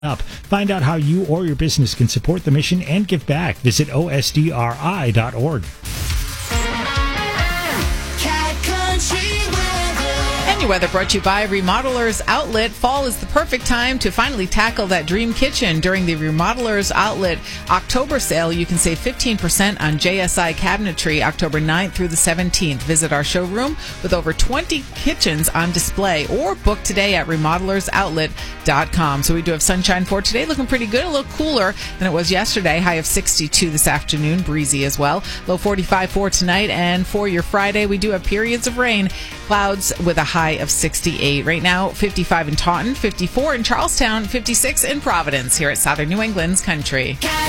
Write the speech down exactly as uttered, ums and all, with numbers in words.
up. Find out how you or your business can support the mission and give back. Visit O S D R I dot org. Your weather brought to you by Remodelers Outlet. Fall is the perfect time to finally tackle that dream kitchen. During the Remodelers Outlet October sale, you can save fifteen percent on J S I cabinetry October ninth through the seventeenth. Visit our showroom with over twenty kitchens on display or book today at remodelers outlet dot com. So we do have sunshine for today, looking pretty good, a little cooler than it was yesterday. High of sixty-two this afternoon, breezy as well. Low forty-five for tonight, and for your Friday, we do have periods of rain, clouds with a high of sixty-eight. Right now, fifty-five in Taunton, fifty-four in Charlestown, fifty-six in Providence here at Southern New England's Country.